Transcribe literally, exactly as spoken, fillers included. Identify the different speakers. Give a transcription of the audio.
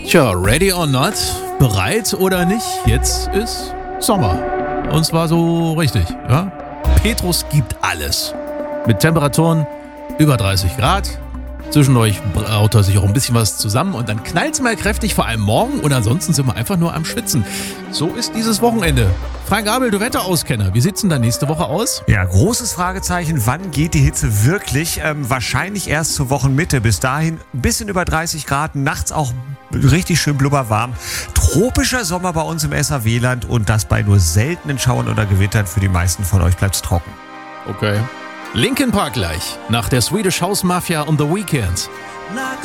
Speaker 1: Tja, ready or not? Bereit oder nicht? Jetzt ist Sommer. Und zwar so richtig, ja? Petrus gibt alles. Mit Temperaturen über dreißig Grad. Zwischendurch braut er sich auch ein bisschen was zusammen und dann knallt es mal kräftig, vor allem morgen. Und ansonsten sind wir einfach nur am Schwitzen. So ist dieses Wochenende. Frank Abel, du Wetterauskenner, wie sieht's denn da nächste Woche aus?
Speaker 2: Ja, großes Fragezeichen, wann geht die Hitze wirklich? Ähm, wahrscheinlich erst zur Wochenmitte. Bis dahin ein bisschen über dreißig Grad, nachts auch richtig schön blubberwarm. Tropischer Sommer bei uns im S A W-Land und das bei nur seltenen Schauern oder Gewittern. Für die meisten von euch bleibt's trocken.
Speaker 1: Okay. Linkin Park gleich, nach der Swedish House Mafia und The Weeknd.